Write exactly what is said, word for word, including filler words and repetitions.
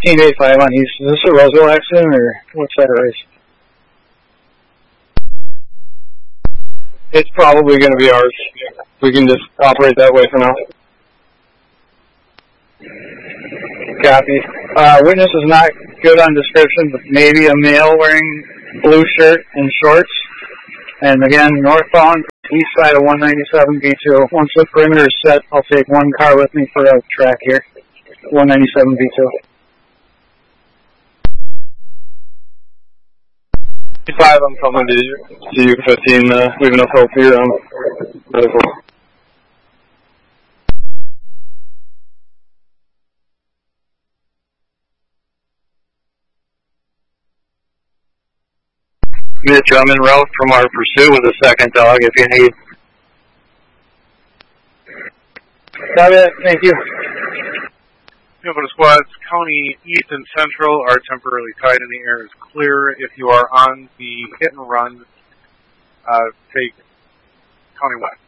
fifteen eighty-five on East. Is this a Roseville accident, or what side of race? It's probably going to be ours. We can just operate that way for now. Copy. Uh, witness is not good on description, but maybe a male wearing blue shirt and shorts. And again, northbound, east side of one ninety-seven B two. Once the perimeter is set, I'll take one car with me for a track here. one ninety-seven B two. five, I'm coming to you. To you, fifteen, uh, leaving us hope here on medical. Mitch, I'm en route from our pursuit with a second dog if you need. Got it. Thank you. Capital squads, County East and Central are temporarily tied and the air is clear. If you are on the hit and run, uh, take County West.